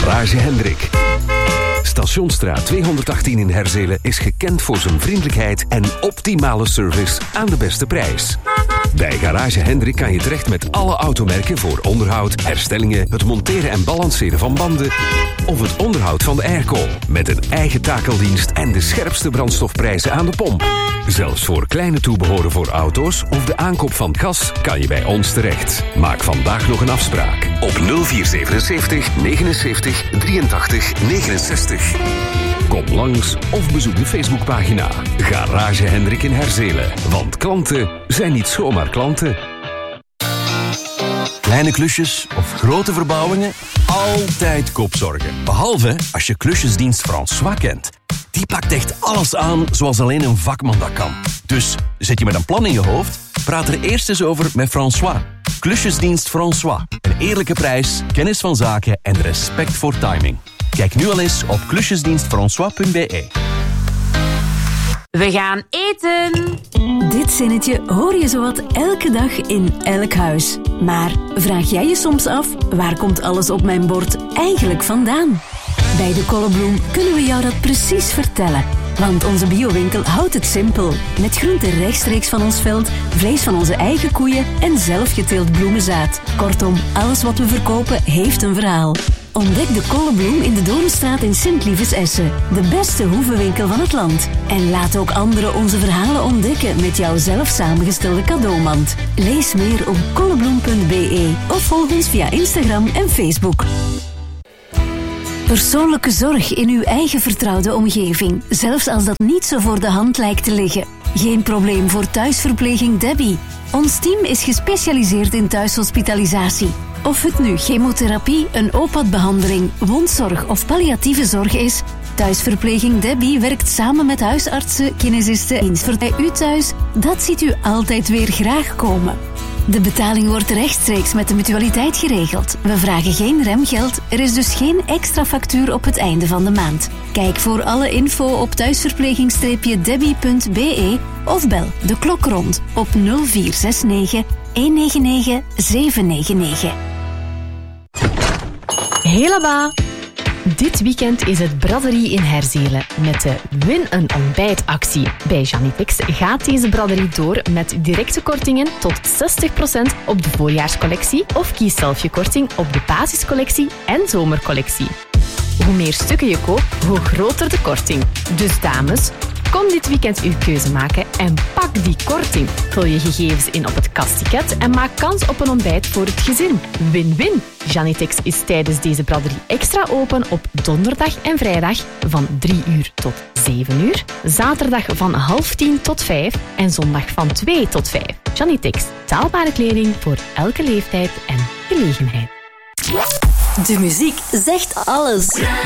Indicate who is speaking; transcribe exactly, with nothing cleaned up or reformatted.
Speaker 1: Garage Hendrik. Stationsstraat tweehonderdachttien in Herzelen is gekend voor zijn vriendelijkheid en optimale service aan de beste prijs. Bij Garage Hendrik kan je terecht met alle automerken voor onderhoud, herstellingen, het monteren en balanceren van banden of het onderhoud van de airco. Met een eigen takeldienst en de scherpste brandstofprijzen aan de pomp. Zelfs voor kleine toebehoren voor auto's of de aankoop van gas kan je bij ons terecht. Maak vandaag nog een afspraak op nul vier zevenenzeventig negenenzeventig drieëntachtig negenenzestig. Kom langs of bezoek de Facebookpagina Garage Hendrik in Herzelen. Want klanten zijn niet zomaar klanten.
Speaker 2: Kleine klusjes of grote verbouwingen, altijd kopzorgen. Behalve als je klusjesdienst François kent. Die pakt echt alles aan zoals alleen een vakman dat kan. Dus zit je met een plan in je hoofd? Praat er eerst eens over met François. Klusjesdienst François. Een eerlijke prijs, kennis van zaken en respect voor timing. Kijk nu al eens op klusjesdienstfrançois punt b e.
Speaker 3: We gaan eten!
Speaker 4: Dit zinnetje hoor je zowat elke dag in elk huis. Maar vraag jij je soms af, waar komt alles op mijn bord eigenlijk vandaan? Bij de Kollebloem kunnen we jou dat precies vertellen. Want onze biowinkel houdt het simpel. Met groenten rechtstreeks van ons veld, vlees van onze eigen koeien en zelfgeteeld bloemenzaad. Kortom, alles wat we verkopen heeft een verhaal. Ontdek de Kollebloem in de Doornstraat in Sint-Lievens-Essen. De beste hoevenwinkel van het land. En laat ook anderen onze verhalen ontdekken met jouw zelf samengestelde cadeaumand. Lees meer op kollebloem punt b e of volg ons via Instagram en Facebook. Persoonlijke zorg in uw eigen vertrouwde omgeving, zelfs als dat niet zo voor de hand lijkt te liggen. Geen probleem voor thuisverpleging Debbie. Ons team is gespecialiseerd in thuishospitalisatie. Of het nu chemotherapie, een O P A D-behandeling, wondzorg of palliatieve zorg is, thuisverpleging Debbie werkt samen met huisartsen, kinesisten en bij u thuis. Dat ziet u altijd weer graag komen. De betaling wordt rechtstreeks met de mutualiteit geregeld. We vragen geen remgeld, er is dus geen extra factuur op het einde van de maand. Kijk voor alle info op thuisverpleging debbie punt b e of bel de klok rond op nul vier zes negen een negen negen zeven negen negen.
Speaker 5: Helaba! Dit weekend is het braderie in Herzelen met de Win een ontbijtactie. Bij Janitex gaat deze braderie door met directe kortingen tot zestig procent op de voorjaarscollectie of kies zelf je korting op de basiscollectie en zomercollectie. Hoe meer stukken je koopt, hoe groter de korting. Dus dames, kom dit weekend uw keuze maken en pak die korting. Vul je gegevens in op het kastticket en maak kans op een ontbijt voor het gezin. Win-win! Janitex is tijdens deze braderie extra open op donderdag en vrijdag van drie uur tot zeven uur, zaterdag van half tien tot vijf en zondag van twee tot vijf. Janitex, betaalbare kleding voor elke leeftijd en gelegenheid.
Speaker 4: De muziek zegt alles.